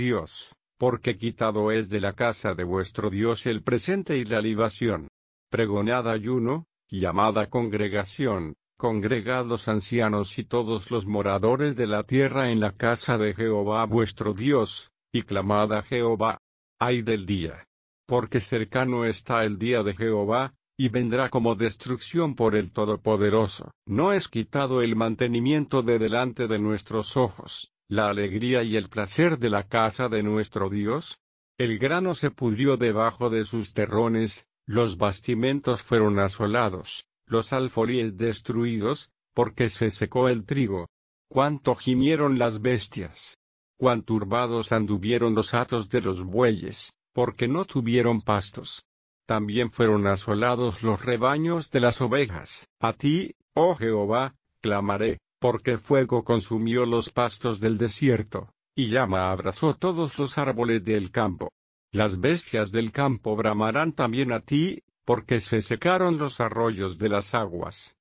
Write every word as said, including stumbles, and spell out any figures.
Dios, porque quitado es de la casa de vuestro Dios el presente y la libación. Pregonad ayuno, llamad a congregación, congregad los ancianos y todos los moradores de la tierra en la casa de Jehová vuestro Dios, y clamad a Jehová. Ay del día. Porque cercano está el día de Jehová, y vendrá como destrucción por el Todopoderoso. No es quitado el mantenimiento de delante de nuestros ojos, la alegría y el placer de la casa de nuestro Dios. El grano se pudrió debajo de sus terrones, los bastimentos fueron asolados, los alfolíes destruidos, porque se secó el trigo. Cuánto gimieron las bestias. Cuán turbados anduvieron los hatos de los bueyes, porque no tuvieron pastos. También fueron asolados los rebaños de las ovejas. A ti, oh Jehová, clamaré, porque fuego consumió los pastos del desierto, y llama abrazó todos los árboles del campo. Las bestias del campo bramarán también a ti, porque se secaron los arroyos de las aguas.